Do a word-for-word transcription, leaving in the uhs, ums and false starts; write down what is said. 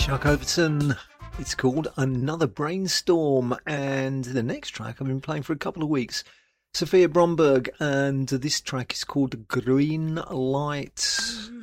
Chuck Overton. It's called Another Brainstorm, and the next track I've been playing for a couple of weeks, Sophia Bromberg, and this track is called Green Light.